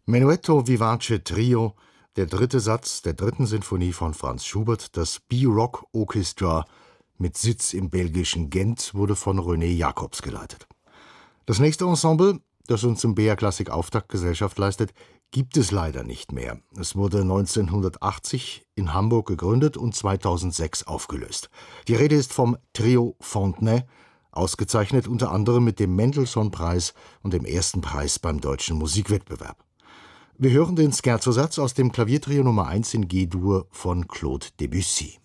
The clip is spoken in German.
Menuetto Vivace Trio, der dritte Satz der dritten Sinfonie von Franz Schubert, das B-Rock Orchestra mit Sitz im belgischen Gent, wurde von René Jacobs geleitet. Das nächste Ensemble, das uns im BR Klassik Auftakt Gesellschaft leistet, gibt es leider nicht mehr. Es wurde 1980 in Hamburg gegründet und 2006 aufgelöst. Die Rede ist vom Trio Fontenay, ausgezeichnet unter anderem mit dem Mendelssohn-Preis und dem ersten Preis beim Deutschen Musikwettbewerb. Wir hören den Scherzo-Satz aus dem Klaviertrio Nummer 1 in G-Dur von Claude Debussy.